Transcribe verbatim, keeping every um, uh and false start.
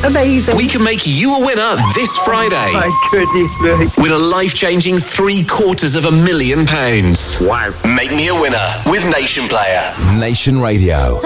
Amazing. We can make you a winner this Friday. My goodness me. With a life-changing three quarters of a million pounds. Wow. Make me a winner with Nation Player. Nation Radio.